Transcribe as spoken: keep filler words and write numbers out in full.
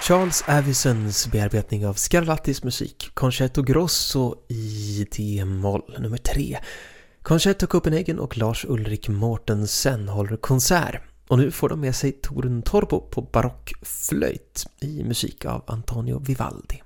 Charles Avisons bearbetning av Scarlattis musik, Concerto Grosso i D-moll nummer tre. Concerto Copenhagen och Lars Ulrik Mortensen håller konsert. Och nu får de med sig Torun Torbo på barockflöjt i musik av Antonio Vivaldi.